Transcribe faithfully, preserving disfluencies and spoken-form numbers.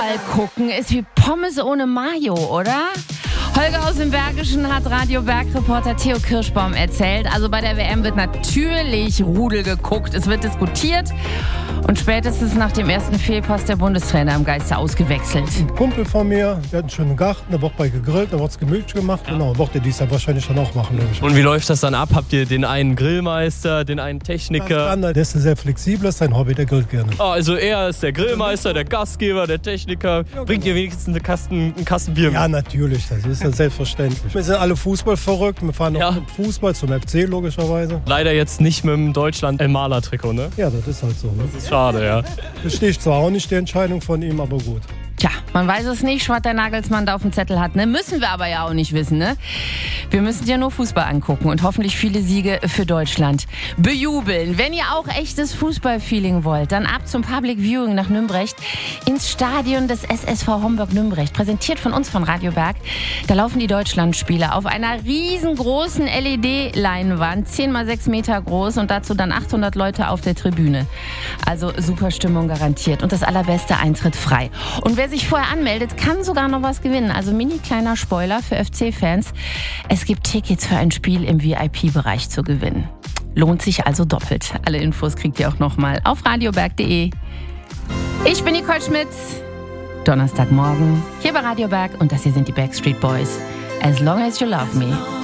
Gucken ist wie Pommes ohne Mayo, oder? Holger aus dem Bergischen hat Radio Berg-Reporter Theo Kirschbaum erzählt. Also bei der W M wird natürlich Rudel geguckt, es wird diskutiert. Und spätestens nach dem ersten Fehlpass der Bundestrainer im Geiste ausgewechselt. Ein Kumpel von mir, der hat einen schönen Garten, da wird bei gegrillt, da wird es gemütlich gemacht. Ja. Genau, wird er dies ja wahrscheinlich dann auch machen. Und wie läuft das dann ab? Habt ihr den einen Grillmeister, den einen Techniker? Der andere, der ist sehr flexibel, das ist sein Hobby, der grillt gerne. Oh, also er ist der Grillmeister, der Gastgeber, der Techniker. Ja, genau. Bringt ihr wenigstens eine Kasten, einen Kasten Bier mit? Ja, natürlich, das ist ja selbstverständlich. Wir sind alle Fußball verrückt, wir fahren auch ja. mit Fußball zum F C logischerweise. Leider jetzt nicht mit dem Deutschland-El-Maler-Trikot, ne? Ja, das ist halt so. Ne? Das ist schade, ja. Verstehe ich zwar auch nicht die Entscheidung von ihm, aber gut. Tja, man weiß es nicht, was der Nagelsmann da auf dem Zettel hat. Ne? Müssen wir aber ja auch nicht wissen. Ne? Wir müssen ja nur Fußball angucken und hoffentlich viele Siege für Deutschland bejubeln. Wenn ihr auch echtes Fußballfeeling wollt, dann ab zum Public Viewing nach Nümbrecht ins Stadion des S S V Homburg-Nümbrecht. Präsentiert von uns von Radio Berg. Da laufen die Deutschlandspiele auf einer riesengroßen L E D-Leinwand, zehn mal sechs Meter groß und dazu dann achthundert Leute auf der Tribüne. Also super Stimmung garantiert und das allerbeste Eintritt frei. Und wer sich vorher anmeldet, kann sogar noch was gewinnen. Also mini kleiner Spoiler für F C-Fans. Es gibt Tickets für ein Spiel im V I P-Bereich zu gewinnen. Lohnt sich also doppelt. Alle Infos kriegt ihr auch nochmal auf radioberg punkt de. Ich bin Nicole Schmitz. Donnerstagmorgen hier bei Radio Berg und das hier sind die Backstreet Boys. As long as you love me.